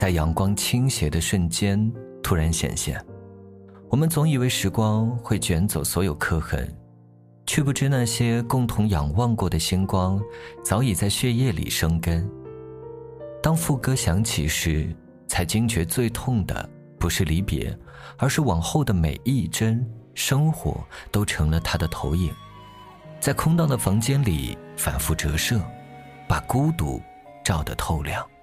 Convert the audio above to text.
待阳光倾斜的瞬间突然显现。我们总以为时光会卷走所有刻痕，却不知那些共同仰望过的星光早已在血液里生根。当副歌响起时，才惊觉最痛的不是离别，而是往后的每一帧生活都成了他的投影，在空荡的房间里反复折射，把孤独照得透亮。